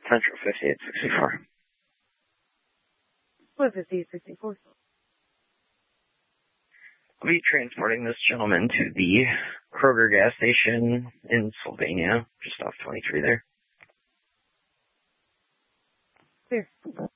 Central 5864. What 5864? I'll be transporting this gentleman to the Kroger gas station in Sylvania, just off 23 there. Clear.